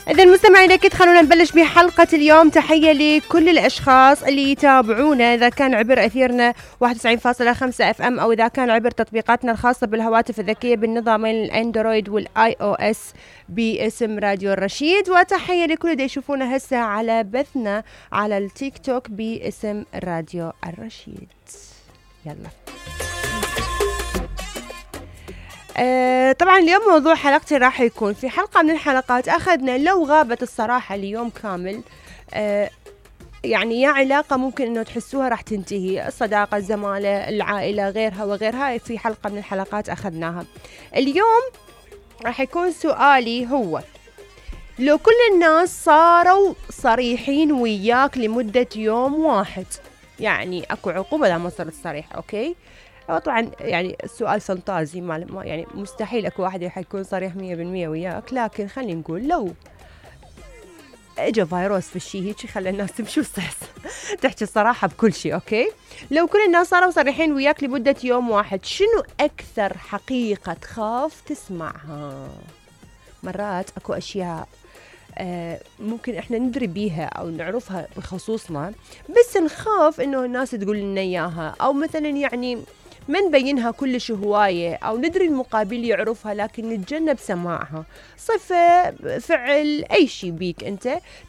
إذا مستمعين أكيد خلونا نبلش بحلقة اليوم. تحية لكل الأشخاص اللي يتابعونا إذا كان عبر أثيرنا 91.5 FM أو إذا كان عبر تطبيقاتنا الخاصة بالهواتف الذكية بالنظامين الأندرويد والآي أو إس باسم راديو الرشيد. وتحية لكل اللي يشوفونا هسه على بثنا على التيك توك باسم راديو الرشيد. يلا طبعا اليوم موضوع حلقتي راح يكون في حلقة من الحلقات أخذنا لو غابت الصراحة ليوم كامل. يعني يا علاقة ممكن أنه تحسوها راح تنتهي، الصداقة، الزمالة، العائلة، غيرها وغيرها. في حلقة من الحلقات أخذناها. اليوم راح يكون سؤالي هو: لو كل الناس صاروا صريحين وياك لمدة يوم واحد، يعني أكو عقوبة إذا ما صرت صريح، أوكي؟ طبعا يعني السؤال فانتازي، ما يعني مستحيل اكو واحد حيكون صريح 100% وياك، لكن خلينا نقول لو اجى فيروس في الشيء هيك خلى الناس تمشي تحكي الصراحة بكل شيء، اوكي؟ لو كل الناس صاروا صريحين وياك لمدة يوم واحد، شنو اكثر حقيقة تخاف تسمعها؟ مرات اكو اشياء ممكن احنا ندري بيها او نعرفها بخصوصنا، بس نخاف انه الناس تقول لنا اياها، او مثلا يعني ما نبينها كلش هواية، أو ندري المقابل يعرفها لكن نتجنب سماعها. صفة، فعل، أي شيء بيك أنت